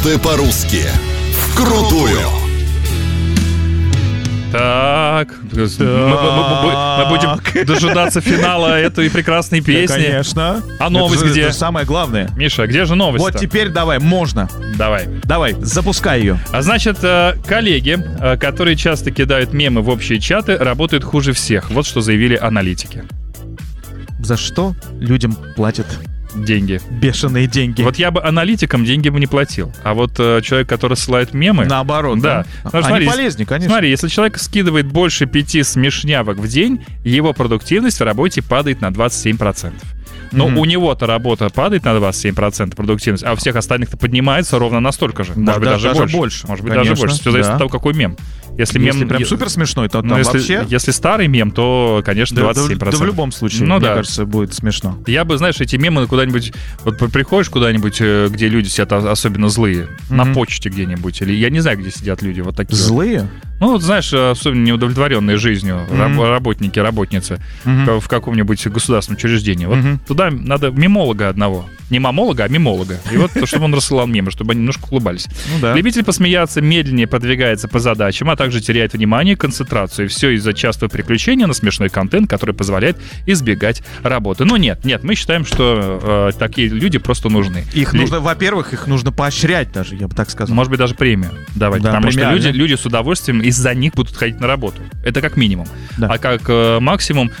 Ты по-русски вкрутую. Так, мы будем дожидаться финала этой прекрасной песни. Да, конечно. А новость где? Это самое главное. Миша, где же новость? Вот теперь давай, можно. Давай, запускай ее. А значит, коллеги, которые часто кидают мемы в общие чаты, работают хуже всех. Вот что заявили аналитики. За что людям платят деньги? Бешеные деньги. Вот я бы аналитикам деньги бы не платил. А вот человек, который ссылает мемы... Наоборот, да. Они полезнее, конечно. Смотри, если человек скидывает больше 5 смешнявок в день, его продуктивность в работе падает на 27%. Но у него-то работа падает на 27% продуктивность, а у всех остальных-то поднимается ровно настолько же. Может быть, даже больше. Может быть, даже больше. Все зависит от того, какой мем. Если мем прям супер смешной, то там вообще... Если старый мем, то, конечно, 27%. Да в любом случае, мне кажется, будет смешно. Я бы, знаешь, эти мемы куда-нибудь... Вот приходишь куда-нибудь, где люди сидят особенно злые, на почте где-нибудь, или я не знаю, где сидят люди вот такие. Злые? Ну, вот, знаешь, особенно неудовлетворенные жизнью работники, работницы в каком-нибудь государственном учреждении. Вот туда надо мемолога одного. Не мамолога, а мемолога. И вот, чтобы он рассылал мемы, чтобы они немножко улыбались. Любитель посмеяться медленнее продвигается по задачам, а также теряет внимание и концентрацию. И все из-за частого переключения на смешной контент, который позволяет избегать работы. Но нет, мы считаем, что такие люди просто нужны. Во-первых, их нужно поощрять даже, я бы так сказал. Может быть, даже премию давать. Да, потому что люди с удовольствием из-за них будут ходить на работу. Это как минимум. Да. А как максимум...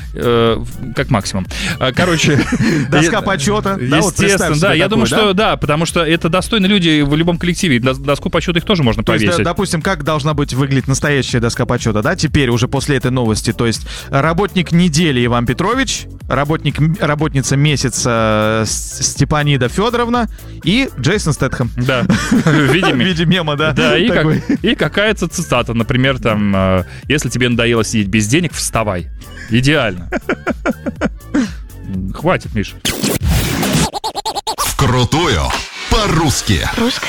Короче... Доска почета. Естественно, да. Я думаю, что да, потому что это достойные люди в любом коллективе. Доску почета их тоже можно повесить. То есть, допустим, как должна быть выглядеть настоящая доска почета, да? Теперь уже после этой новости. То есть работник недели Иван Петрович, работница месяца Степанида Федоровна и Джейсон Стэтхэм. Да. В виде мема, да. Да, и какая-то цитата. Например, там, если тебе надоело сидеть без денег, вставай. Идеально. Хватит, Миша. Вкрутую по-русски.